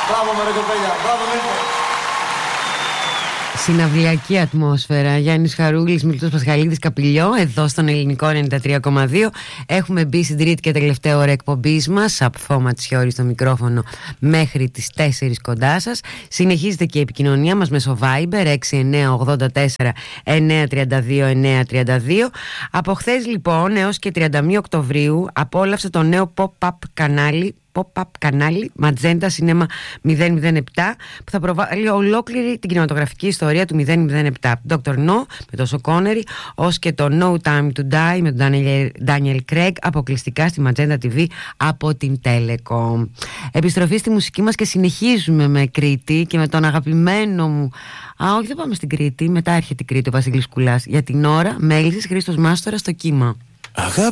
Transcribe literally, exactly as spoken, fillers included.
Μπράβο με ρε κοπέλια, μπράβο Νίκο. Συναυλιακή ατμόσφαιρα. Γιάννης Χαρούλης, Μίλτος Πασχαλίδης, Καπηλιό, εδώ στον Ελληνικό ενενήντα τρία κόμμα δύο. Έχουμε μπει στην τρίτη και τελευταία ώρα εκπομπής μας. Από Φώμα Τσιόρη στο μικρόφωνο μέχρι τις τέσσερις κοντά σας. Συνεχίζεται και η επικοινωνία μας μέσω Viber έξι εννιά ογδόντα τέσσερα εννιά τριάντα δύο εννιά τριάντα δύο. Από χθες λοιπόν έως και τριάντα μία Οκτωβρίου απόλαυσε το νέο pop-up κανάλι pop-up κανάλι Magenta Cinema μηδέν μηδέν επτά, που θα προβάλλει ολόκληρη την κινηματογραφική ιστορία του μηδέν μηδέν επτά. Doctor No με τον Sean Connery, ως και το No Time to Die με τον Daniel Craig, αποκλειστικά στη Magenta τι βι από την Telecom. Επιστροφή στη μουσική μας και συνεχίζουμε με Κρήτη και με τον αγαπημένο μου. Α, όχι, δεν πάμε στην Κρήτη. Μετά έρχεται η Κρήτη, ο Βασίλης Κουλάς. Για την ώρα, Μέλισσης, Χρήστος Μάστορας στο κύμα. Αγάπη.